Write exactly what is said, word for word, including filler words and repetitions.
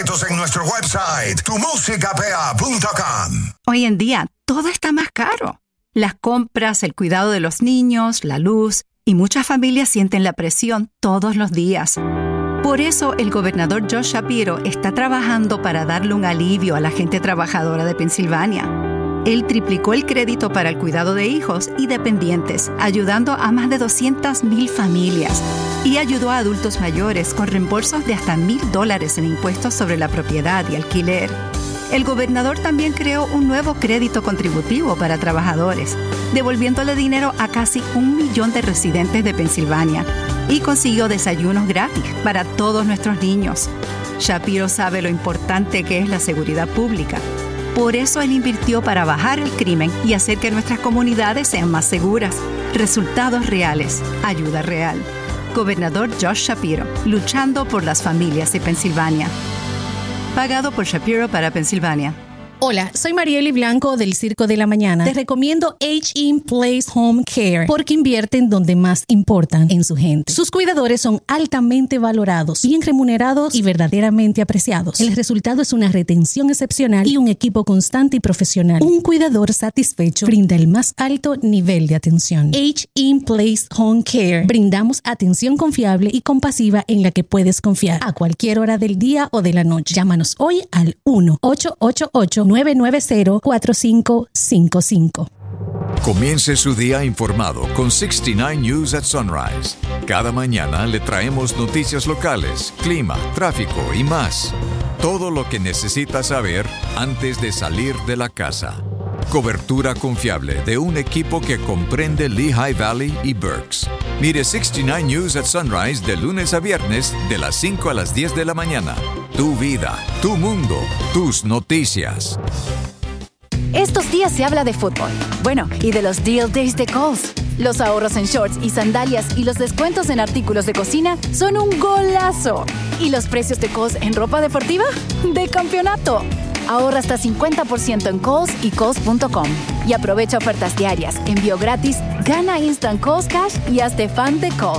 boletos en nuestro website, tu música p a punto com. Hoy en día, todo está más caro. Las compras, el cuidado de los niños, la luz, y muchas familias sienten la presión todos los días. Por eso, el gobernador Josh Shapiro está trabajando para darle un alivio a la gente trabajadora de Pensilvania. Él triplicó el crédito para el cuidado de hijos y dependientes, ayudando a más de doscientas mil familias. Y ayudó a adultos mayores con reembolsos de hasta mil dólares en impuestos sobre la propiedad y alquiler. El gobernador también creó un nuevo crédito contributivo para trabajadores, devolviéndole dinero a casi un millón de residentes de Pensilvania, y consiguió desayunos gratis para todos nuestros niños. Shapiro sabe lo importante que es la seguridad pública. Por eso él invirtió para bajar el crimen y hacer que nuestras comunidades sean más seguras. Resultados reales, ayuda real. Gobernador Josh Shapiro, luchando por las familias de Pensilvania. Pagado por Shapiro para Pensilvania. Hola, soy Marieli Blanco del Circo de la Mañana. Te recomiendo Age-In Place Home Care porque invierten donde más importan, en su gente. Sus cuidadores son altamente valorados, bien remunerados y verdaderamente apreciados. El resultado es una retención excepcional y un equipo constante y profesional. Un cuidador satisfecho brinda el más alto nivel de atención. Age-In Place Home Care. Brindamos atención confiable y compasiva en la que puedes confiar a cualquier hora del día o de la noche. Llámanos hoy al uno ocho ocho ocho nueve nueve cero cuatro cinco cinco cinco. Comience su día informado con sesenta y nueve News at Sunrise. Cada mañana le traemos noticias locales, clima, tráfico y más. Todo lo que necesita saber antes de salir de la casa. Cobertura confiable de un equipo que comprende Lehigh Valley y Berks. Mire sesenta y nueve News at Sunrise de lunes a viernes de las cinco a las diez de la mañana. Tu vida, tu mundo, tus noticias. Estos días se habla de fútbol. Bueno, y de los Deal Days de Kohl's. Los ahorros en shorts y sandalias y los descuentos en artículos de cocina son un golazo. ¿Y los precios de Kohl's en ropa deportiva? ¡De campeonato! Ahorra hasta cincuenta por ciento en Kohl's y Kohl's punto com. Y aprovecha ofertas diarias, envío gratis, gana Instant Kohl's Cash y hazte fan de Kohl's.